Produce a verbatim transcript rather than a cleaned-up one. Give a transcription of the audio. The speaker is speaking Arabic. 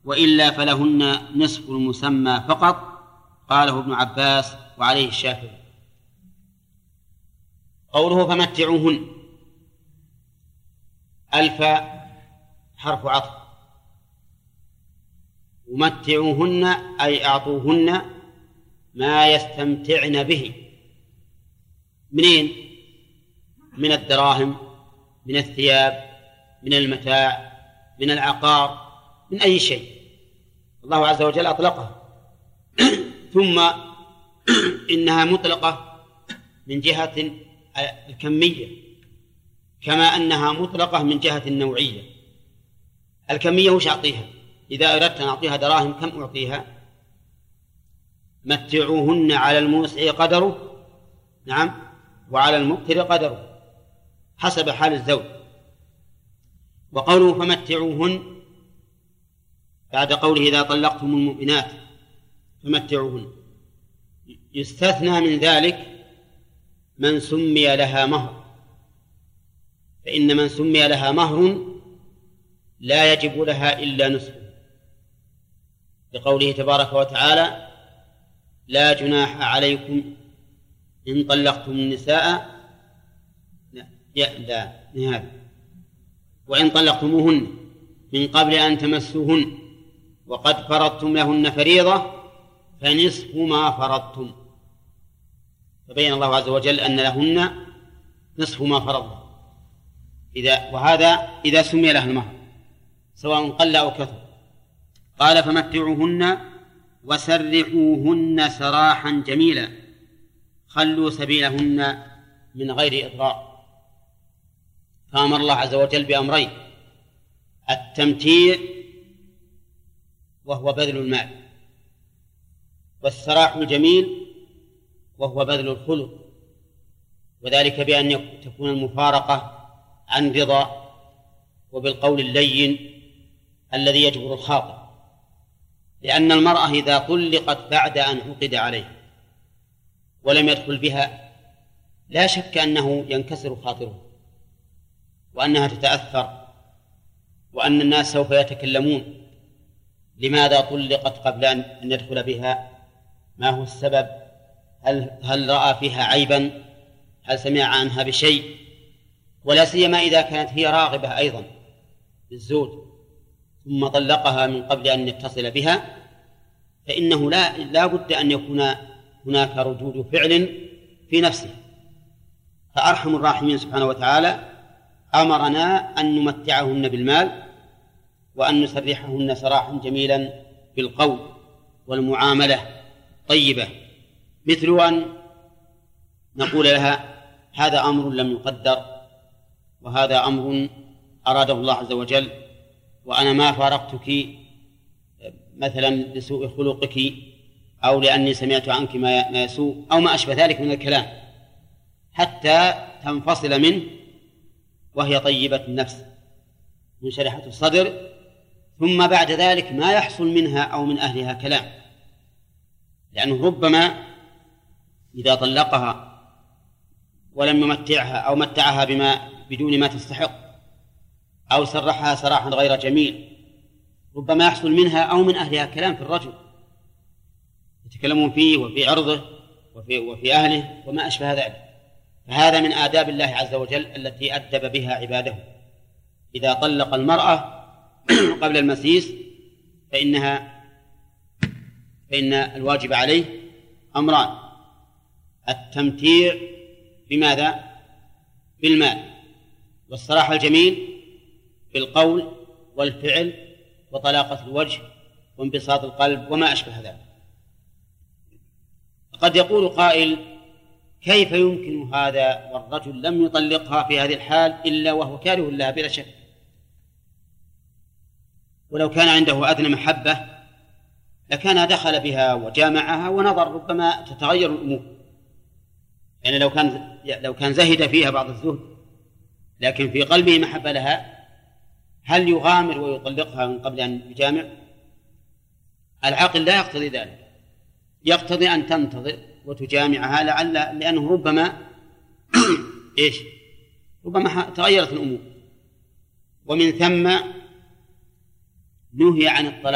وإلا فلهن نصف المسمى فقط، قاله ابن عباس وعليه الشافعي. قوله فمتعوهن، ألف حرف عطف، ومتعوهن أي أعطوهن ما يستمتعن به. منين؟ من الدراهم، من الثياب، من المتاع، من العقار، من أي شيء الله عز وجل أطلقها. ثم إنها مطلقة من جهة الكمية كما أنها مطلقة من جهة النوعية. الكمية وش أعطيها؟ إذا أردت أن أعطيها دراهم كم أعطيها؟ متعوهن على الموسع قدره، نعم، وعلى المقتر قدره حسب حال الزوج. وقوله فمتعوهن بعد قوله إذا طلقتم المؤمنات فمتعوهن، يستثنى من ذلك من سمي لها مهر، فإن من سمي لها مهر لا يجب لها إلا نصفه، لقوله تبارك وتعالى لا جناح عليكم إن طلقتم النساء لا نهاية وإن طلقتموهن من قبل أن تمسوهن وقد فرضتم لهن فريضة فنصف ما فرضتم. فبين الله عز وجل أن لهن نصف ما فرض، إذا وهذا إذا سمي لها المهر سواء قل أو كثر. قال فمتعوهن وسرحوهن سراحا جميلا، خلوا سبيلهن من غير إضرار. فأمر الله عز وجل بأمرين: التمتيع وهو بذل المال، والسراح الجميل وهو بذل الخلق، وذلك بأن تكون المفارقة عن رضا وبالقول اللين الذي يجبر الخاطر، لأن المرأة إذا طلقت بعد أن عقد عليها ولم يدخل بها لا شك أنه ينكسر خاطره وأنها تتأثر وأن الناس سوف يتكلمون لماذا طلقت قبل أن يدخل بها، ما هو السبب، هل, هل رأى فيها عيبا، هل سمع عنها بشيء، ولا سيما إذا كانت هي راغبة أيضا بالزوج ثم طلقها من قبل أن يتصل بها، فإنه لا, لا بد أن يكون هناك ردود فعل في نفسه. فأرحم الراحمين سبحانه وتعالى أمرنا أن نمتعهن بالمال وأن نسرحهن سراحا جميلا بالقول والمعاملة طيبة، مثل أن نقول لها هذا أمر لم يقدر وهذا أمر أراده الله عز وجل، وأنا ما فارقتك مثلا لسوء خلقك أو لأني سمعت عنك ما يسوء أو ما أشبه ذلك من الكلام، حتى تنفصل منه وهي طيبة النفس منشرحة الصدر، ثم بعد ذلك ما يحصل منها أو من أهلها كلام، لأنه ربما إذا طلقها ولم يمتعها أو متعها بما بدون ما تستحق أو سرحها سراحا غير جميل ربما يحصل منها أو من أهلها كلام في الرجل يتكلمون فيه وفي عرضه وفي, وفي أهله وما أشبه ذلك. فهذا من آداب الله عز وجل التي أدب بها عباده. إذا طلق المرأة قبل المسيس فإنها فإن الواجب عليه أمران: التمتيع بماذا؟ بالمال، والصراحة الجميل بالقول والفعل وطلاقة الوجه وانبساط القلب وما أشبه ذلك. قد يقول قائل: كيف يمكن هذا والرجل لم يطلقها في هذه الحال إلا وهو كاره لها بلا شك، ولو كان عنده أدنى محبة لكان دخل بها وجامعها ونظر ربما تتغير الأمور، يعني لو كان لو كان زهد فيها بعض الزهد لكن في قلبه محبة لها، هل يغامر ويطلقها من قبل أن يجامع؟ العقل لا يقتضي ذلك، يقتضي أن تنتظر وتجامعها لعل لأنه ربما إيش ربما تغيرت الأمور. ومن ثم نهي عن الطلاق